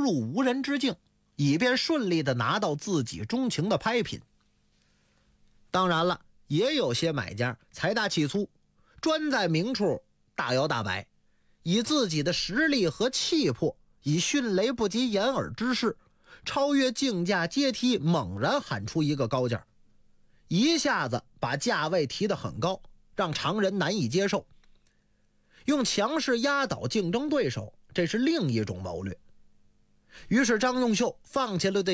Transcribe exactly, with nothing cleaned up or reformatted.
入无人之境，以便顺利地拿到自己钟情的拍品。当然了，也有些买家财大气粗，专在明处大摇大摆，以自己的实力和气魄，以迅雷不及掩耳之势，超越竞价阶梯，猛然喊出一个高价，一下子把价位提得很高，让常人难以接受。用强势压倒竞争对手，这是另一种谋略。于是张用秀放弃了对